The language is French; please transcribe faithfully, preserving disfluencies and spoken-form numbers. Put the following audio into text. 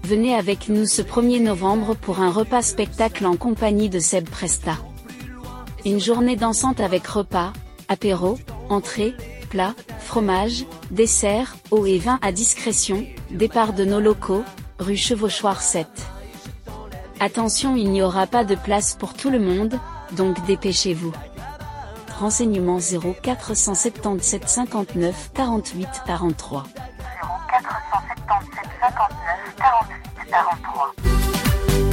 Venez avec nous ce premier novembre pour un repas spectacle en compagnie de Seb Presta. Une journée dansante avec repas, apéro, entrée, plat, fromage, dessert, eau et vin à discrétion, départ de nos locaux, rue Chevauchoir sept. Attention, il n'y aura pas de place pour tout le monde, donc dépêchez-vous. Renseignements zéro quatre cent soixante-dix-sept cinquante-neuf quarante-huit quarante-trois. zéro quatre cent soixante-dix-sept cinquante-neuf quarante-huit quarante-trois.